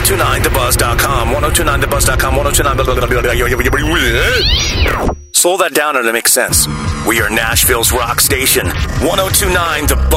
1029thebuzz.com. 1029thebuzz.com. 1029. Slow that down and it makes sense. We are Nashville's rock station. 1029 The Buzz.